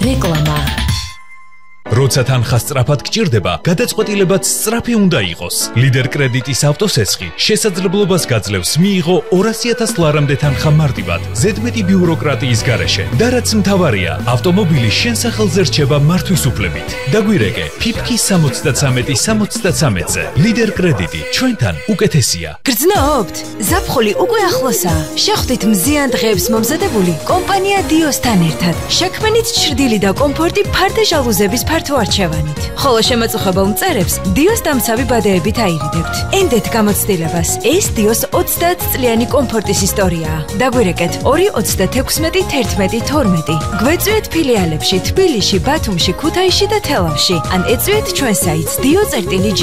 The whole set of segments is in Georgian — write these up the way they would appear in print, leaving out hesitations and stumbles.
რეკლამა როცა თანხა სწრაფად გჭირდება, გადაწყვეტილებაც სწრაფი უნდა იყოს. ლიდერ კრედიტის ავტოსესხი შესაძლებლობას გაძლევს მიიღო 200,000 ლარამდე თანხა მარტივად, ზედმეტი ბიუროკრატიის გარეშე. და რაც მთავარია, ავტომობილი შენ სახელზე რჩება მართვის უფლებით. დაგვირეკე, ფიფკი 73-ზე. ლიდერ კრედიტი, ჩვენთან უკეთესია. გრძნობთ? ზაფხული უკვე ახლოსაა. შეხვდით მზიან დღეებს მომზადებული კომპანია დიოსთან ერთად. შექმნით ჩრდილი და კომფორტი ფარდე ჟალუზების ფართო არჩევანით. ხოლო შემაწუხებელ მწერებს დიოს დამცავი ბადეებით აირიდებთ. ენდეთ გამოცდილებას. ეს დიოს 30 წლიანი კომფორტის ისტორიაა. დაგვირეკეთ 2-36-11-12. გვეწვიეთ ფილიალებში თბილისში, ბათუმში, ქუთაისში და თელავში. ან ეწვიეთ ჩვენ საიტს dio.g.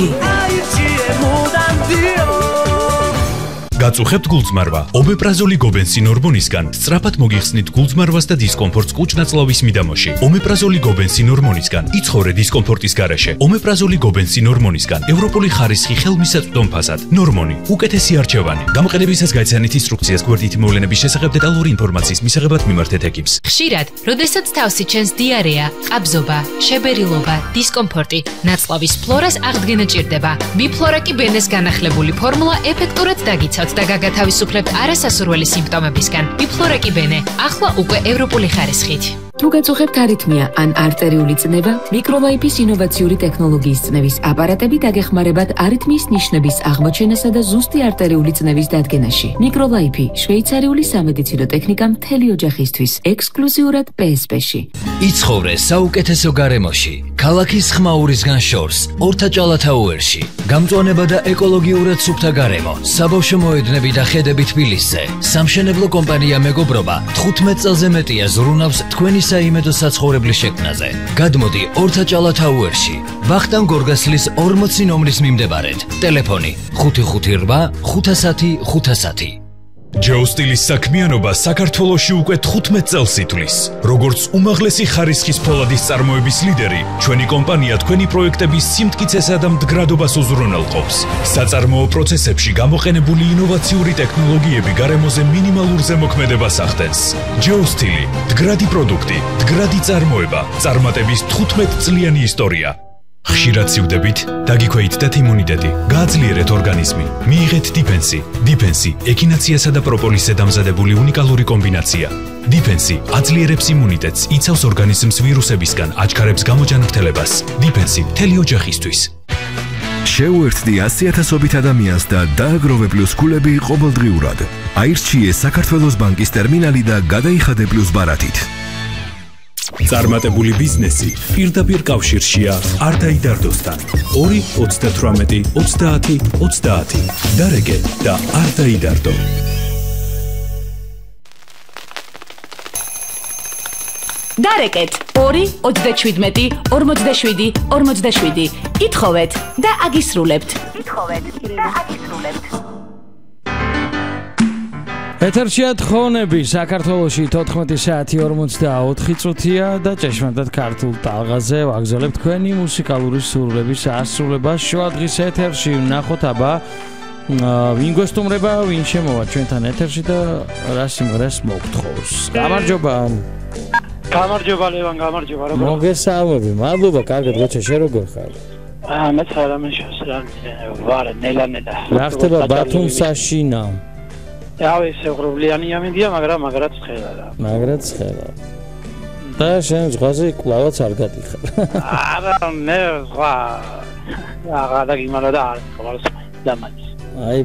გაწუხებთ გულწმარვა. ომეპრაზოლი გობენსინ ჰორმონისგან სწრაფად მოგიხსნით გულწმარვას და დისკომფორტს კუჭ-ნაწლავის მიდამოში. ომეპრაზოლი გობენსინ ჰორმონისგან იცხოვრე დისკომფორტის გარეშე. ომეპრაზოლი გობენსინ ჰორმონისგან ევროპული ხარისხი ხელმისაწვდომ ფასად. ნორმონი, უკეთესი არჩევანი. გამოყენებისას გაიცანით ინსტრუქციას გვერდითი მოვლენების შესახებ დეტალური ინფორმაციის მისაღებად მიმართეთ ექიმს. ხშირად, როდესაც თავსი ჩენს დიარეა, ყაბზობა, შებერილობა, დისკომფორტი, ნაწლავის ფლორას აღდგენა ჭირდება. ბიფლორაკი ბენეს განახლებული ფორმულა ეფექტურად დაგიცავთ და გაგათავისუფლებთ არასასურველი სიმპტომებისგან. ბიფლორაკი ბენე, ახლა უკვე ევროპული ხარისხით. თუ გაწუხებთ არითმია ან არტერიული წნევა, მიკროლაიფის ინოვაციური ტექნოლოგიის წნევის აპარატები დაგეხმარებათ არითმიის ნიშნების აღმოჩენასა და ზუსტი არტერიული წნევის დადგენაში. მიკროლაიფი, შვეიცარიული სამედიცინო ტექნიკა მთელი ოჯახისთვის, ექსკლუზიურად PSP-ში. იცხოვრე საუკეთესო გარემოში, ქალაქის ხმაურისგან შორს, ორთაჭალათაუერში. გამწვანება და ეკოლოგიურად სუფთა გარემო, საბავშვო მოედნები და ხედები თბილისზე. სამშენებლო კომპანია მეგობრობა 15 წელზე მეტია ზრუნავს თქვენი საიმედო საცხოვრებლის შექმნაზე. გადმოდი ორთაჭალათაუერში, ვახტანგ გორგასლის 40 ნომრის მიმდებარედ. ტელეფონი 558 510 510. ჯეოსტილის საქმიანობა საქართველოში უკვე 15 წელს ითვლის. როგორც უმაღლესი ხარისხის ფოლადის წარმოების ლიდერი, ჩვენი კომპანია თქვენი პროექტების სიმტკიცესა და მდგრადობას უზრუნველყოფს. საწარმოო პროცესებში გამოყენებული ინოვაციური ტექნოლოგიები გარემოზე მინიმალურ ზემოქმედებას ახდენს. ჯეოსტილი, მდგრადი პროდუქტი, მდგრადი წარმოება, წარმატების 15 წლიანი ისტორია. ხშირად სივდებით, დაგიქვეითდეთ იმუნიტეტი, გააძლიერეთ ორგანიზმი, მიიღეთ დიფენსი. დიფენსი, ექინაციასა და პროპოლისზე დამზადებული უნიკალური კომბინაცია. დიფენსი აძლიერებს იმუნიტეტს, იცავს ორგანიზმს ვირუსებისგან, აჩქარებს გამოჯანმრთელებას. დიფენსი მთელი ოჯახისთვის. შეუერთდი 100,000-ობით ადამიანს და დააგროვე პლუს ქულები ყოველდღიურად. აირჩიე საქართველოს ბანკის ტერმინალი და გადაიხადე პლუს ბარათით. წარმატებული ბიზნესი პირდაპირ კავშირშია არ დაიდარდოსთან. 2-38-30-30. დარეკე და არ დაიდარდო. დარეკეთ 2-37-47-47. ითხოვეთ და აგისრულებთ. ეთერშია თხოვნები საქართველოში 14 საათი 44 წუთია და ჭეშმარიტად ქართულ ტალღაზე ვაგზავნებთ თქვენი მუსიკალური სურვილების ასრულებას შუადღის ეთერში. ნახოთ აბა ვინ გესტუმრება, ვინ შემოვა ჩვენთან ეთერში და რა სიმღერას მოგთხოვს. გამარჯობა. გამარჯობა ლევან, გამარჯობა. მოგესალმები, მადლობა, კარგად გოჩა, შენ როგორ ხარ? მე საერთოდ ვარ ნელა. რა ხდება ბათუმ საშინა? ავე შეღრუბლიანი ამიდია, მაგრამ მაგრად ცხელა რა. მაგრად ცხელა. და შენ ზღვაზე კლავაც არ გადიხარ. არა, მე ზღვა. აღარ დაგიმარა და არ ხვალს დამაჩი. აი